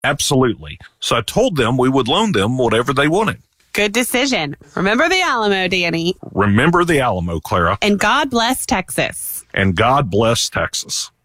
Absolutely. So I told them we would loan them whatever they wanted. Good decision. Remember the Alamo, Danny. Remember the Alamo, Clara. And God bless Texas. And God bless Texas.